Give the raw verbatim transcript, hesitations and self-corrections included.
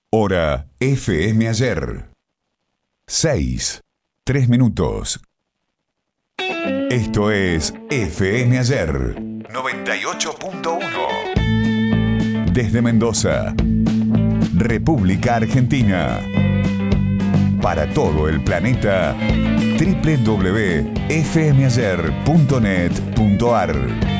Hora F M Ayer. seis, tres minutos. Esto es F M Ayer noventa y ocho punto uno. Desde Mendoza, República Argentina. Para todo el planeta, doble u doble u doble u punto f m ayer punto net punto a r.